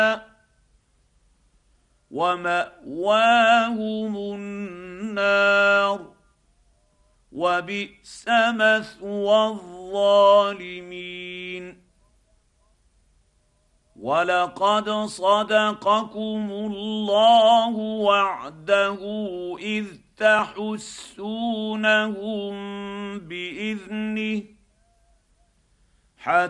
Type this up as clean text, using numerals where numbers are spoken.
وماواهم النار وبئس مثوى الظالمين. ولقد صدقكم الله وعده إذ تحسونهم بإذنه